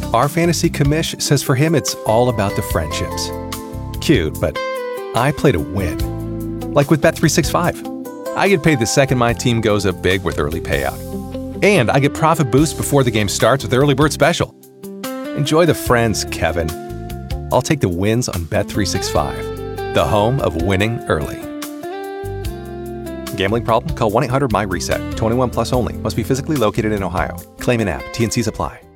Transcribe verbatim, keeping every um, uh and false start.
Our fantasy commish says for him it's all about the friendships. Cute, but I play to win. Like with Bet three sixty-five. I get paid the second my team goes up big with early payout. And I get profit boost before the game starts with Early Bird Special. Enjoy the friends, Kevin. I'll take the wins on Bet three sixty-five, the home of winning early. Gambling problem? Call one eight hundred M Y RESET. twenty-one plus only. Must be physically located in Ohio. Claim in app. T N Cs apply.